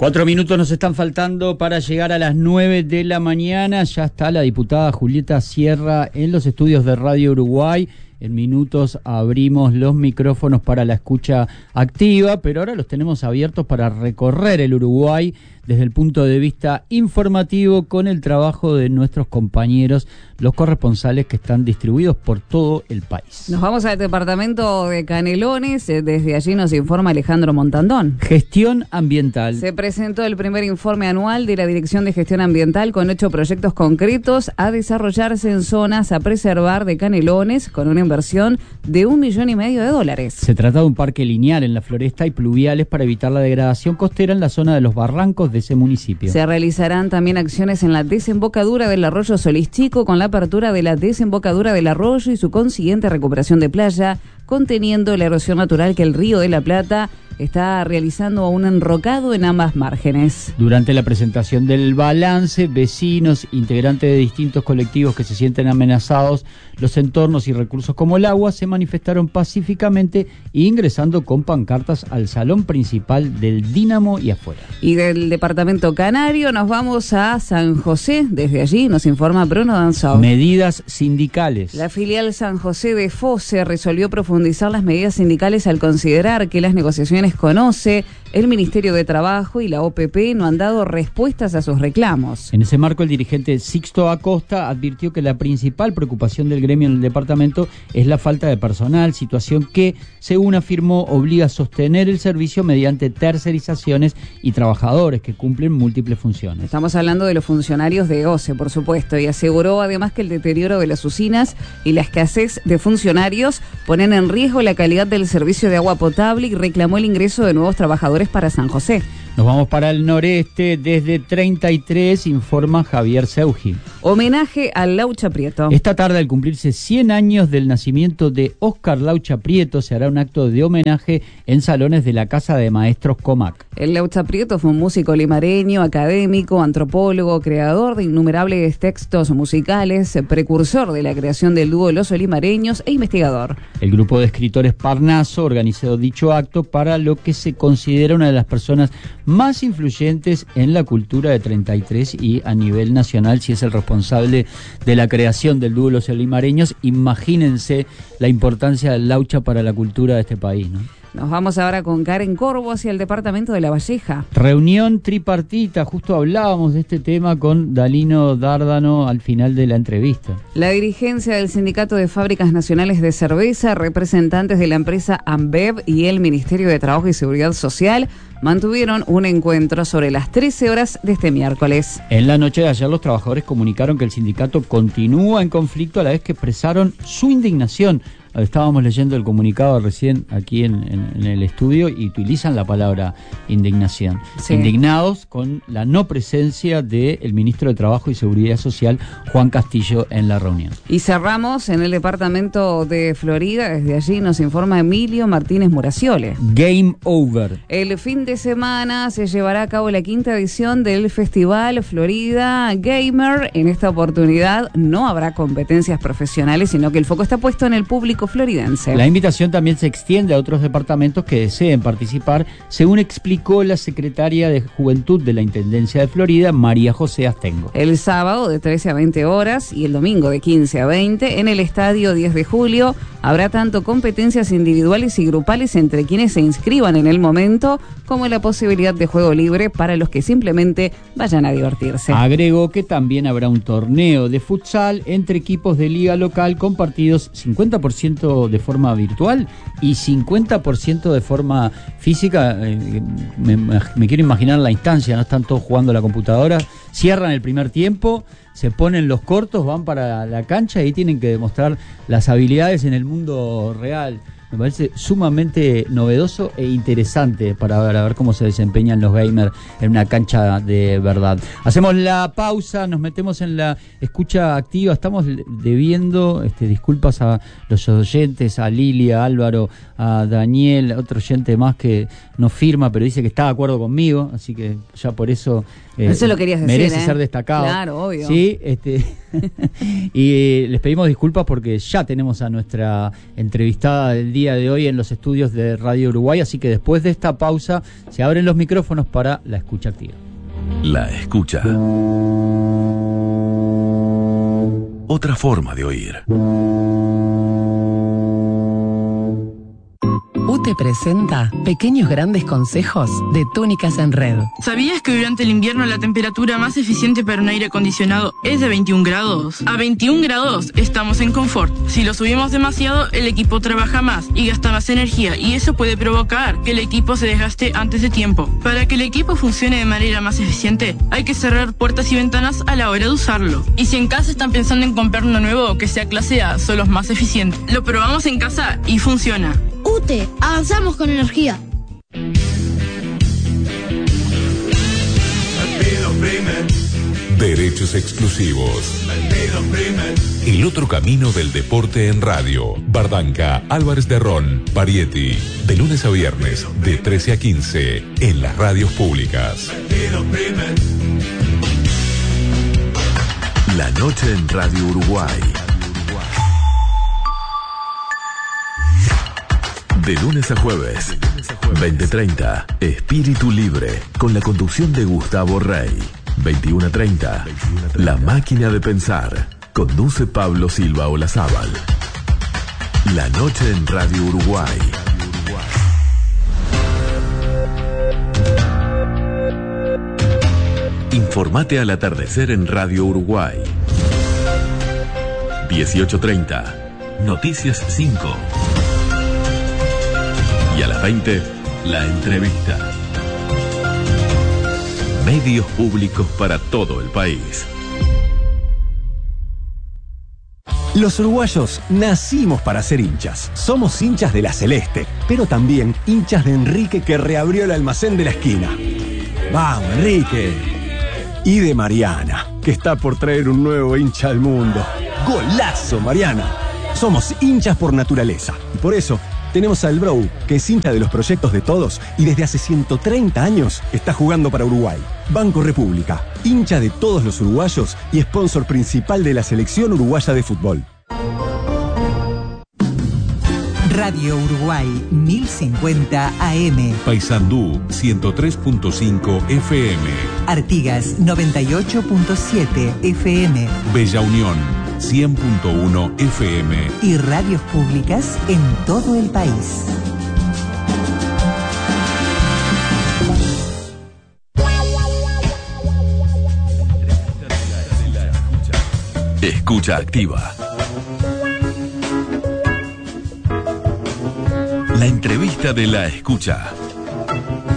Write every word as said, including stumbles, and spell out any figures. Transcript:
Cuatro minutos nos están faltando para llegar a las nueve de la mañana. Ya está la diputada Julieta Sierra en los estudios de Radio Uruguay. En minutos abrimos los micrófonos para la escucha activa, pero ahora los tenemos abiertos para recorrer el Uruguay desde el punto de vista informativo con el trabajo de nuestros compañeros, los corresponsales que están distribuidos por todo el país. Nos vamos al departamento de Canelones, desde allí nos informa Alejandro Montandón. Gestión ambiental. Se presentó el primer informe anual de la Dirección de Gestión Ambiental con ocho proyectos concretos a desarrollarse en zonas a preservar de Canelones con una inversión de un millón y medio de dólares. Se trata de un parque lineal en la floresta y pluviales para evitar la degradación costera en la zona de los barrancos de ese municipio. Se realizarán también acciones en la desembocadura del arroyo Solís Chico con la apertura de la desembocadura del arroyo y su consiguiente recuperación de playa, conteniendo la erosión natural que el Río de la Plata está realizando a un enrocado en ambas márgenes. Durante la presentación del balance, vecinos, integrantes de distintos colectivos que se sienten amenazados, los entornos y recursos como el agua, se manifestaron pacíficamente ingresando con pancartas al salón principal del Dínamo y afuera. Y del departamento canario nos vamos a San José. Desde allí nos informa Bruno Danzau. Medidas sindicales. La filial San José de FOSE resolvió profundizar las medidas sindicales al considerar que las negociaciones conoce, el Ministerio de Trabajo y la O P P no han dado respuestas a sus reclamos. En ese marco, el dirigente Sixto Acosta advirtió que la principal preocupación del gremio en el departamento es la falta de personal, situación que, según afirmó, obliga a sostener el servicio mediante tercerizaciones y trabajadores que cumplen múltiples funciones. Estamos hablando de los funcionarios de O C E, por supuesto, y aseguró además que el deterioro de las usinas y la escasez de funcionarios ponen en riesgo la calidad del servicio de agua potable y reclamó el ingreso de nuevos trabajadores para San José. Nos vamos para el noreste, desde treinta y tres, informa Javier Seugi. Homenaje a Laucha Prieto. Esta tarde, al cumplirse cien años del nacimiento de Óscar Laucha Prieto, se hará un acto de homenaje en salones de la Casa de Maestros Comac. El Laucha Prieto fue un músico limareño, académico, antropólogo, creador de innumerables textos musicales, precursor de la creación del dúo Los Limareños e investigador. El grupo de escritores Parnaso organizó dicho acto para lo que se considera una de las personas más influyentes en la cultura de treinta y tres y a nivel nacional, si es el responsable de la creación del dúo Los Limareños. Imagínense la importancia del Laucha para la cultura de este país, ¿no? Nos vamos ahora con Karen Corvo hacia el departamento de La Valleja. Reunión tripartita, justo hablábamos de este tema con Dalino Dárdano al final de la entrevista. La dirigencia del Sindicato de Fábricas Nacionales de Cerveza, representantes de la empresa Ambev y el Ministerio de Trabajo y Seguridad Social mantuvieron un encuentro sobre las trece horas de este miércoles. En la noche de ayer, los trabajadores comunicaron que el sindicato continúa en conflicto a la vez que expresaron su indignación. Estábamos leyendo el comunicado recién aquí en, en, en el estudio y utilizan la palabra indignación. Sí. Indignados con la no presencia del ministro de Trabajo y Seguridad Social, Juan Castillo, en la reunión. Y cerramos en el departamento de Florida. Desde allí nos informa Emilio Martínez Muraciole. Game over. El fin de semana se llevará a cabo la quinta edición del Festival Florida Gamer. En esta oportunidad no habrá competencias profesionales, sino que el foco está puesto en el público floridense. La invitación también se extiende a otros departamentos que deseen participar, según explicó la secretaria de Juventud de la Intendencia de Florida, María José Astengo. El sábado de trece a veinte horas y el domingo de quince a veinte en el estadio diez de julio habrá tanto competencias individuales y grupales entre quienes se inscriban en el momento, como la posibilidad de juego libre para los que simplemente vayan a divertirse. Agregó que también habrá un torneo de futsal entre equipos de liga local con partidos cincuenta por ciento de forma virtual y cincuenta por ciento de forma física. Eh, me, me quiero imaginar la instancia, no están todos jugando a la computadora, cierran el primer tiempo, se ponen los cortos, van para la cancha y tienen que demostrar las habilidades en el mundo real. Me parece sumamente novedoso e interesante para ver, a ver cómo se desempeñan los gamers en una cancha de verdad. Hacemos la pausa, nos metemos en la escucha activa. Estamos debiendo este, disculpas a los oyentes, a Lilia, a Álvaro, a Daniel, otro oyente más que no firma, pero dice que está de acuerdo conmigo, así que ya por eso, eh, eso lo querías decir, merece ¿eh? ser destacado. Claro, obvio. Sí, este y les pedimos disculpas porque ya tenemos a nuestra entrevistada del día día de hoy en los estudios de Radio Uruguay, así que después de esta pausa se abren los micrófonos para la escucha activa. La escucha. Otra forma de oír. U T E presenta Pequeños Grandes Consejos de Túnicas en Red. ¿Sabías que durante el invierno la temperatura más eficiente para un aire acondicionado es de veintiún grados? A veintiún grados estamos en confort. Si lo subimos demasiado, el equipo trabaja más y gasta más energía, y eso puede provocar que el equipo se desgaste antes de tiempo. Para que el equipo funcione de manera más eficiente, hay que cerrar puertas y ventanas a la hora de usarlo. Y si en casa están pensando en comprar uno nuevo que sea clase A, son los más eficientes. Lo probamos en casa y funciona. U T E, avanzamos con energía. Derechos exclusivos. El otro camino del deporte en radio. Bardanca, Álvarez de Ron, Parietti. De lunes a viernes, de trece a quince, en las radios públicas. La noche en Radio Uruguay. De lunes a jueves, veinte treinta, Espíritu Libre, con la conducción de Gustavo Rey. veintiuno treinta, La Máquina de Pensar, conduce Pablo Silva Olazábal. La noche en Radio Uruguay. Informate al atardecer en Radio Uruguay. dieciocho treinta, Noticias cinco. Y a las veinte, la entrevista. Medios públicos para todo el país. Los uruguayos nacimos para ser hinchas. Somos hinchas de la Celeste, pero también hinchas de Enrique, que reabrió el almacén de la esquina. ¡Vamos, Enrique! Y de Mariana, que está por traer un nuevo hincha al mundo. ¡Golazo, Mariana! Somos hinchas por naturaleza, y por eso tenemos al Brou, que es hincha de los proyectos de todos y desde hace ciento treinta años está jugando para Uruguay. Banco República, hincha de todos los uruguayos y sponsor principal de la selección uruguaya de fútbol. Radio Uruguay mil cincuenta A M. Paysandú ciento tres punto cinco F M. Artigas noventa y ocho punto siete F M. Bella Unión cien punto uno F M. Y radios públicas en todo el país. Escucha activa. La entrevista de la escucha.